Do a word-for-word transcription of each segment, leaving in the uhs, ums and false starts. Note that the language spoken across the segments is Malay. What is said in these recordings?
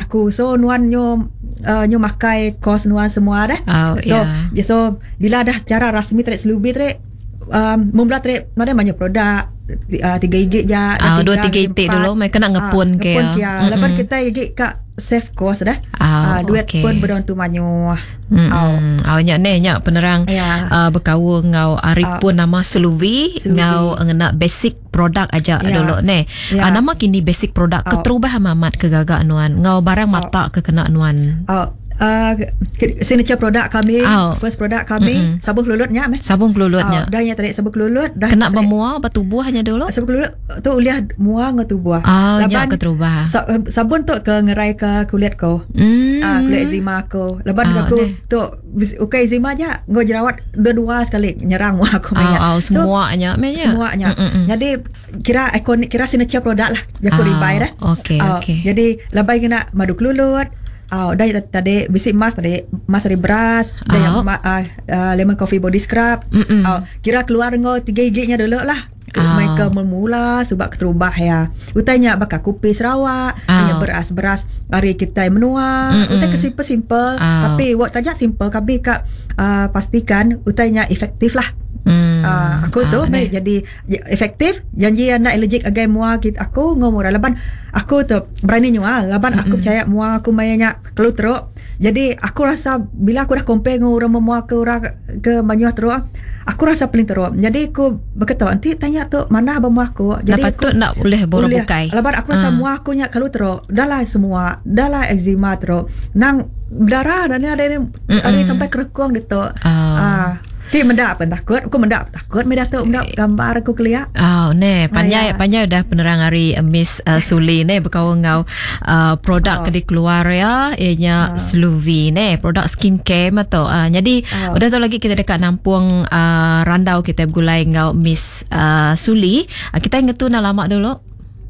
aku. So nuan nyo uh, nyo makai kos nuan semua dah. Oh, so yeah. so bila dah secara rasmi trek selubi trek um, mula trek mana banyak produk uh, tiga gig je. Ah, dua tiga itik dulu mereka nak ngepun uh, ke. Ngepun ke. Lepas kita gig kat save cost dah. Oh, uh, duit okay. pun berdontu manyu. Hmm, oh. oh nyak ne nyak penerang yeah. uh, berkawa ngau ari uh, pun nama Seluvi ngau ngena basic produk aja yeah. dulu ne. Yeah. Uh, nama kini basic produk oh. keterubah mamat ke gagak nuan. Ngau barang mata oh. ke kena nuan. Oh. Uh, signature produk kami, oh. first produk kami, mm-hmm. sabun kelulutnya meh. Sabun kelulutnya. Oh, dah yang tarik sabun kelulut dah. Kena bermuah bertubuh hanya dulu. Sabun kelulut tu uliah muah ngetubuh. Oh, nya keterubah. Sabun tu ke ngerai ke kulit ko. Mm. Ah, kulit eczema ko. Lepas oh, aku ne. tu ukai eczema aja, ngau jerawat dua-dua sekali nyerang muah aku banyak. Oh, oh, semuanya so, menya. Semuanya. Mm-mm. Jadi kira ikon kira signature produk lah. Aku oh, ribai dah. Okey, oh, okey. Jadi labai kena madu kelulut. Oh, dah tadi basic mask tadi mask dari beras, oh. dah yang uh, uh, lemon coffee body scrub. Oh, kira keluar ngau tiga gignya dulu lah. Oh. Mereka memula sebab keterubah ya. Utanya bakal kopi Sarawak, oh. hanya beras-beras hari kita menua. Utai ke simple-simple, oh. tapi wak tajak simple kami kak uh, pastikan utanya efektif lah. Hmm. Uh, aku tu ah, jadi efektif janji anak allergic agai muah kita aku ngomong laban aku tu berani nyua laban mm-hmm. aku percaya muah aku mainnya kalau teruk jadi aku rasa bila aku dah compare dengan orang muah ke orang ke banyuah teruk aku rasa paling teruk jadi aku berkata nanti tanya tu mana abang muah aku jadi dapat tu nak boleh borong bukai laban aku rasa uh. muah aku nya kalau teruk dah lah semua dah lah eczema teruk nang berdarah dan ada ni ada sampai kerekung gitu ah uh. uh. Ti mendak apa takut aku mendak takut mendak tu mendak gambar aku kelia. Oh ne panjai ah, ya. panjai dah penerang hari uh, Miss uh, Suli ne berkawan ngau uh, produk oh. ke keluar ya ianya oh. Seluvi ne produk skincare mato. Uh, jadi oh. udah tu lagi kita dekat nampung uh, randau kita bergulai ngau Miss uh, Suli. Uh, kita ingat tu nak lama dulu.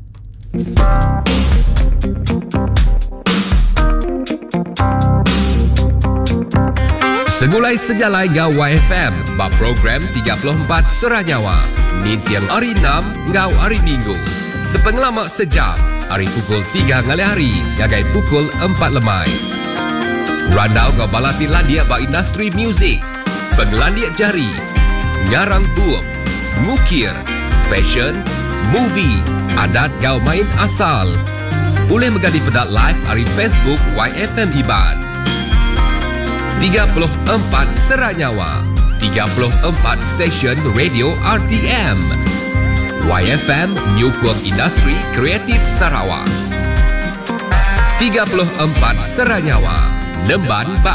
Segulai sejalai ngau Y F M ba program tiga puluh empat Seranyawa ni tiang hari enam ngau hari Minggu sepengelamak sejam hari pukul tiga ngali hari ngagai pukul empat lemai randau ngau balati landia ba industri muzik penglandia jari ngarang buuk ngukir fashion movie adat ngau main asal boleh megadi pedat live hari Facebook Y F M Iban tiga puluh empat Seranyawa, tiga puluh empat stesen radio R T M. Y F M New Kuang Industri Kreatif Sarawak. tiga puluh empat Seranyawa, Nemban Ba